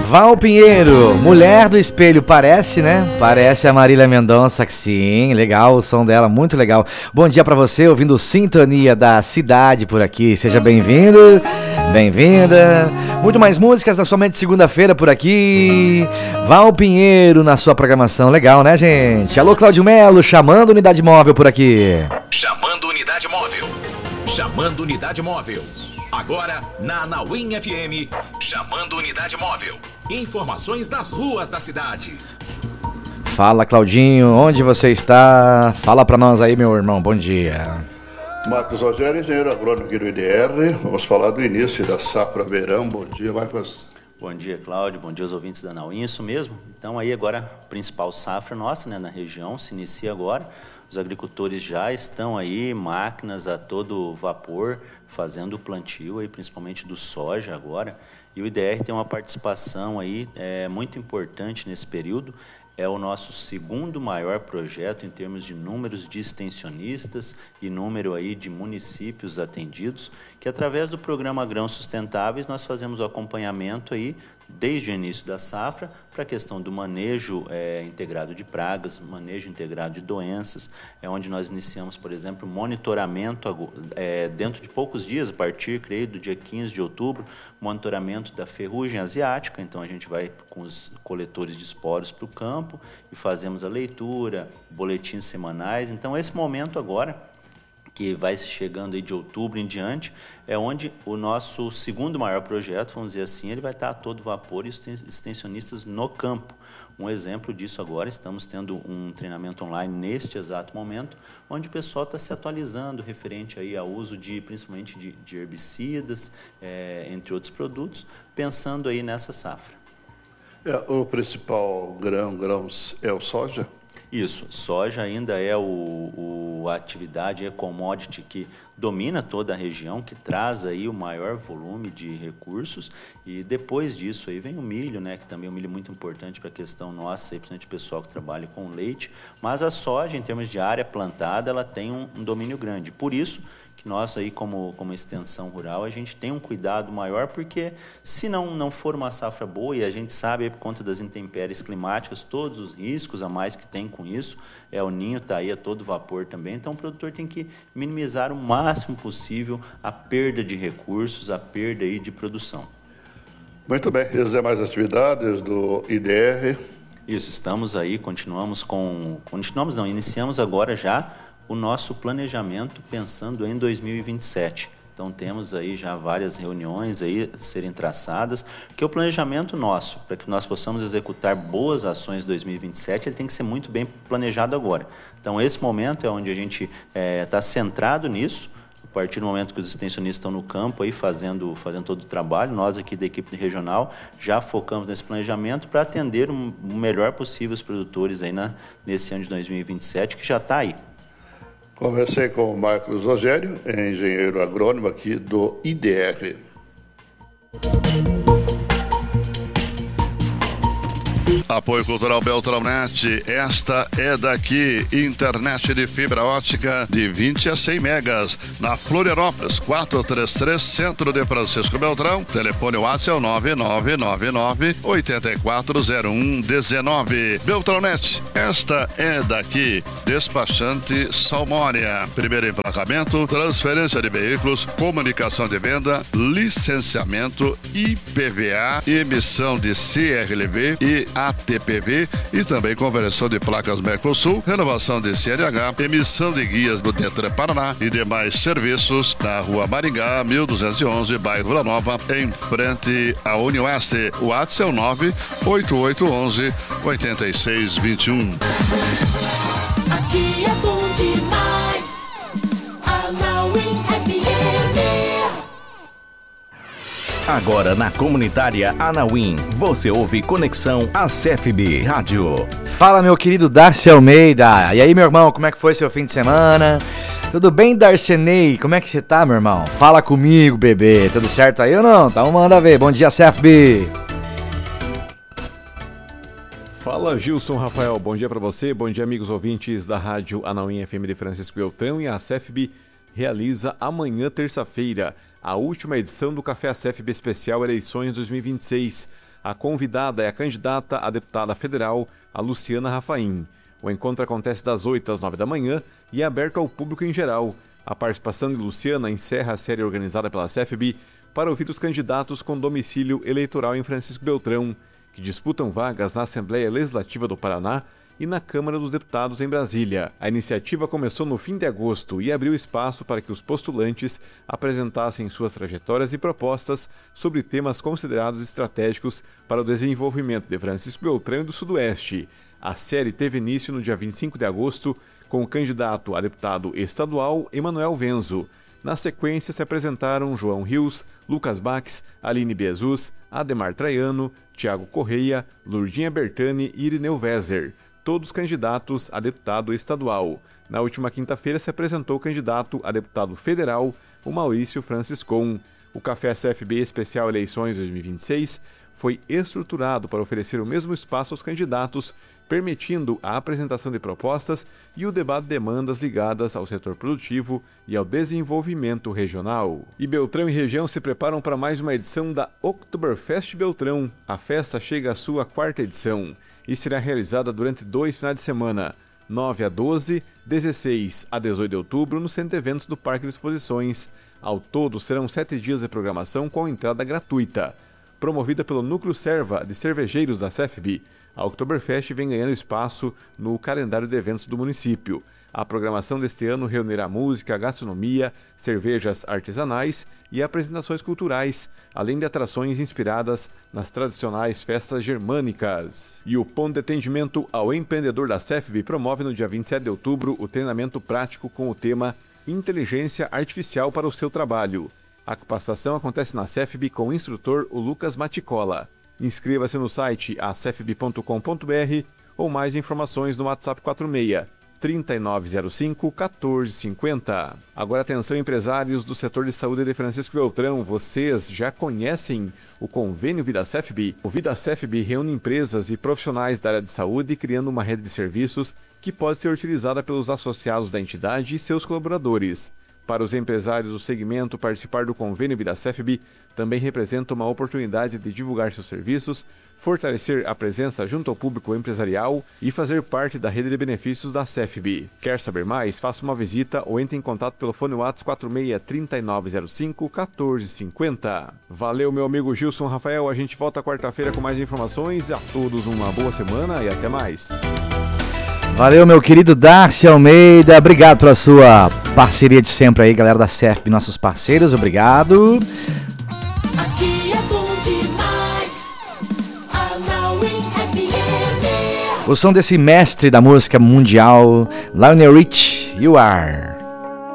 Val Pinheiro, Mulher do Espelho, parece, né? Parece a Marília Mendonça, sim, legal, o som dela, muito legal. Bom dia pra você, ouvindo Sintonia da Cidade por aqui, seja bem-vindo, bem-vinda. Muito mais músicas na sua mente segunda-feira por aqui. Val Pinheiro na sua programação, legal, né, gente? Alô, Cláudio Melo, chamando Unidade Móvel por aqui. Chamando Unidade Móvel. Chamando Unidade Móvel. Agora, na Anauim FM, chamando Unidade Móvel. Informações das ruas da cidade. Fala, Claudinho, onde você está? Fala pra nós aí, meu irmão, bom dia. Marcos Rogério, engenheiro agrônomo aqui do IDR. Vamos falar do início da safra verão. Bom dia, Marcos. Bom dia, Cláudio. Bom dia aos ouvintes da Anauim. Isso mesmo. Então, aí agora, a principal safra nossa, né, na região, se inicia agora. Os agricultores já estão aí, máquinas a todo vapor, fazendo o plantio, aí, principalmente do soja agora. E o IDR tem uma participação aí, muito importante nesse período. É o nosso segundo maior projeto em termos de números de extensionistas e número aí de municípios atendidos, que através do programa Grãos Sustentáveis nós fazemos o acompanhamento aí desde o início da safra para a questão do manejo integrado de pragas, manejo integrado de doenças, onde nós iniciamos, por exemplo, monitoramento dentro de poucos dias, a partir, creio, do dia 15 de outubro, monitoramento da ferrugem asiática. Então, a gente vai com os coletores de esporos para o campo e fazemos a leitura, boletins semanais. Então, esse momento agora, que vai chegando aí de outubro em diante, é onde o nosso segundo maior projeto, vamos dizer assim, ele vai estar a todo vapor e os extensionistas no campo. Um exemplo disso agora, estamos tendo um treinamento online neste exato momento, onde o pessoal está se atualizando referente aí ao uso principalmente de herbicidas, entre outros produtos, pensando aí nessa safra. O principal grãos é o soja? Isso, soja ainda é a atividade, a commodity que domina toda a região, que traz aí o maior volume de recursos, e depois disso aí vem o milho, né, que também é um milho muito importante para a questão nossa, e principalmente o pessoal que trabalha com leite, mas a soja, em termos de área plantada, ela tem um domínio grande. Por isso que nós aí, como extensão rural, a gente tem um cuidado maior, porque se não for uma safra boa, e a gente sabe aí, por conta das intempéries climáticas, todos os riscos a mais que tem com isso, o ninho está aí a todo vapor também, então o produtor tem que minimizar o máximo possível a perda de recursos, a perda aí de produção. Muito bem, e as demais atividades do IDR? Isso, estamos aí, iniciamos agora já o nosso planejamento pensando em 2027. Então, temos aí já várias reuniões aí a serem traçadas, que o planejamento nosso, para que nós possamos executar boas ações em 2027, ele tem que ser muito bem planejado agora. Então, esse momento é onde a gente está centrado nisso, a partir do momento que os extensionistas estão no campo aí fazendo todo o trabalho, nós aqui da equipe regional já focamos nesse planejamento para atender o melhor possível os produtores aí nesse ano de 2027, que já está aí. Conversei com o Marcos Rogério, engenheiro agrônomo aqui do IDR. Apoio Cultural Beltrão.net, esta é daqui, internet de fibra ótica de 20 a 100 megas, na Florianópolis, 433, centro de Francisco Beltrão, telefone WhatsApp é o 9999-840119. Beltrão.net, esta é daqui, despachante Salmónia, primeiro emplacamento, transferência de veículos, comunicação de venda, licenciamento, IPVA, emissão de CRLV e ATPV e também conversão de placas Mercosul, renovação de CNH, emissão de guias do Detran Paraná e demais serviços na Rua Maringá, 1211, bairro Vila Nova, em frente à Unioeste. O WhatsApp é o 98811-8621. Aqui é bom demais. Anauim FM. Agora na comunitária Anauim, você ouve Conexão ACFB Rádio. Fala, meu querido Darcy Almeida. E aí, meu irmão, como é que foi seu fim de semana? Tudo bem, Darcenei? Como é que você tá, meu irmão? Fala comigo, bebê. Tudo certo aí ou não? Então manda ver. Bom dia, ACFB. Fala, Gilson Rafael. Bom dia pra você. Bom dia, amigos ouvintes da Rádio Anauim FM de Francisco Beltrão. E a ACFB realiza amanhã, terça-feira, a última edição do Café ACFB Especial Eleições 2026. A convidada é a candidata a deputada federal, a Luciana Rafaim. O encontro acontece das 8 às 9 da manhã e é aberto ao público em geral. A participação de Luciana encerra a série organizada pela CEFB para ouvir os candidatos com domicílio eleitoral em Francisco Beltrão, que disputam vagas na Assembleia Legislativa do Paraná e na Câmara dos Deputados em Brasília. A iniciativa começou no fim de agosto e abriu espaço para que os postulantes apresentassem suas trajetórias e propostas sobre temas considerados estratégicos para o desenvolvimento de Francisco Beltrão e do Sudoeste. A série teve início no dia 25 de agosto com o candidato a deputado estadual Emanuel Venzo. Na sequência se apresentaram João Rios, Lucas Bax, Aline Bezus, Ademar Traiano, Tiago Correia, Lurdinha Bertani e Irineu Weser, todos candidatos a deputado estadual. Na última quinta-feira se apresentou o candidato a deputado federal, o Maurício Franciscon. O Café CFB Especial Eleições 2026 foi estruturado para oferecer o mesmo espaço aos candidatos, permitindo a apresentação de propostas e o debate de demandas ligadas ao setor produtivo e ao desenvolvimento regional. E Beltrão e região se preparam para mais uma edição da Oktoberfest Beltrão. A festa chega à sua 4ª edição e será realizada durante 2 finais de semana, 9 a 12, 16 a 18 de outubro, no Centro de Eventos do Parque de Exposições. Ao todo, serão 7 dias de programação com entrada gratuita. Promovida pelo Núcleo Serva de Cervejeiros da CEFB, a Oktoberfest vem ganhando espaço no calendário de eventos do município. A programação deste ano reunirá música, gastronomia, cervejas artesanais e apresentações culturais, além de atrações inspiradas nas tradicionais festas germânicas. E o Ponto de Atendimento ao Empreendedor da CEFB promove no dia 27 de outubro o treinamento prático com o tema Inteligência Artificial para o seu trabalho. A capacitação acontece na CEFB com o instrutor o Lucas Maticola. Inscreva-se no site acefb.com.br ou mais informações no WhatsApp 46 3905 1450. Agora atenção, empresários do setor de saúde de Francisco Beltrão, vocês já conhecem o convênio Vida CEFB? O Vida CEFB reúne empresas e profissionais da área de saúde, criando uma rede de serviços que pode ser utilizada pelos associados da entidade e seus colaboradores. Para os empresários do segmento, participar do convênio Vida CEFB também representa uma oportunidade de divulgar seus serviços, fortalecer a presença junto ao público empresarial e fazer parte da rede de benefícios da CEFB. Quer saber mais? Faça uma visita ou entre em contato pelo fone WhatsApp 46 3905 1450. Valeu, meu amigo Gilson Rafael. A gente volta quarta-feira com mais informações. A todos uma boa semana e até mais. Valeu, meu querido Darcy Almeida, obrigado pela sua parceria de sempre aí, galera da CEFB, nossos parceiros, obrigado. Aqui é bom demais. Anauim FM. O som desse mestre da música mundial, Lionel Rich, You Are.